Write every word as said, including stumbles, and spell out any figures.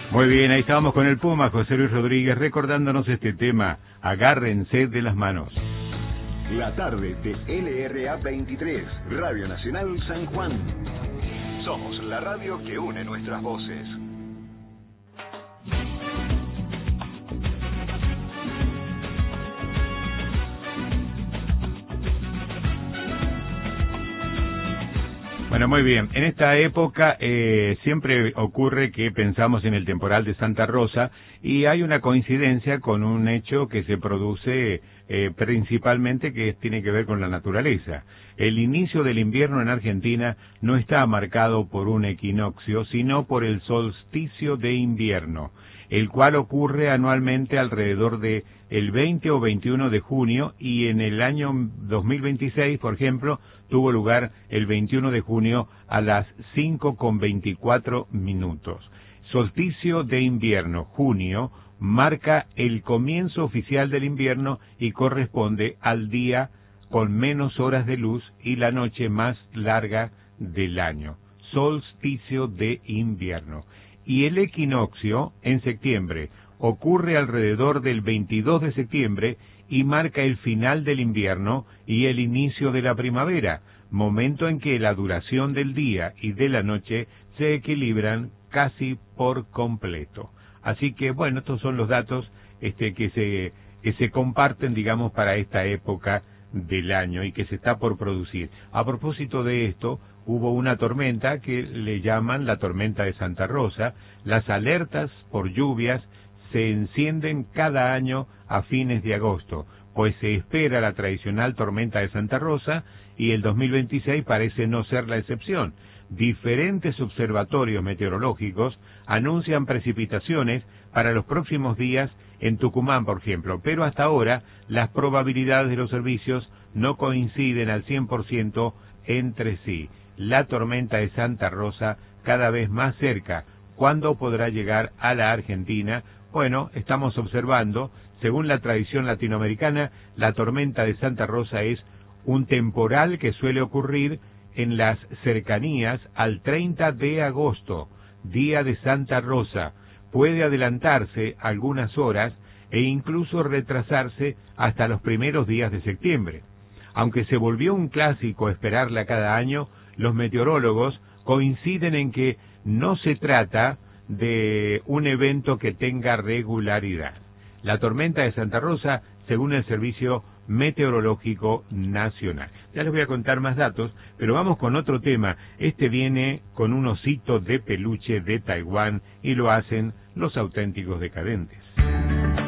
Muy bien, ahí estábamos con el Puma, José Luis Rodríguez, recordándonos este tema, agárrense de las manos. La tarde de L R A veintitrés, Radio Nacional San Juan. Somos la radio que une nuestras voces. Bueno, muy bien. En esta época eh, siempre ocurre que pensamos en el temporal de Santa Rosa y hay una coincidencia con un hecho que se produce eh, principalmente que tiene que ver con la naturaleza. El inicio del invierno en Argentina no está marcado por un equinoccio, sino por el solsticio de invierno, el cual ocurre anualmente alrededor de el veinte o veintiuno de junio y en el año dos mil veintiséis, por ejemplo, tuvo lugar el veintiuno de junio a las cinco con veinticuatro minutos. Solsticio de invierno, junio, marca el comienzo oficial del invierno y corresponde al día con menos horas de luz y la noche más larga del año. Solsticio de invierno. Y el equinoccio, en septiembre, ocurre alrededor del veintidós de septiembre y marca el final del invierno y el inicio de la primavera, momento en que la duración del día y de la noche se equilibran casi por completo. Así que, bueno, estos son los datos este, que se que se comparten, digamos, para esta época del año y que se está por producir. A propósito de esto, hubo una tormenta que le llaman la tormenta de Santa Rosa. Las alertas por lluvias se encienden cada año a fines de agosto, pues se espera la tradicional tormenta de Santa Rosa y el dos mil veintiséis parece no ser la excepción. Diferentes observatorios meteorológicos anuncian precipitaciones para los próximos días en Tucumán, por ejemplo, pero hasta ahora las probabilidades de los servicios no coinciden al cien por ciento entre sí. La tormenta de Santa Rosa cada vez más cerca. ¿Cuándo podrá llegar a la Argentina? Bueno, estamos observando, según la tradición latinoamericana, la tormenta de Santa Rosa es un temporal que suele ocurrir en las cercanías al treinta de agosto, día de Santa Rosa. Puede adelantarse algunas horas e incluso retrasarse hasta los primeros días de septiembre. Aunque se volvió un clásico esperarla cada año, los meteorólogos coinciden en que no se trata de un evento que tenga regularidad. La tormenta de Santa Rosa, según el Servicio Meteorológico Nacional. Ya les voy a contar más datos, pero vamos con otro tema. Este viene con un osito de peluche de Taiwán y lo hacen los auténticos decadentes.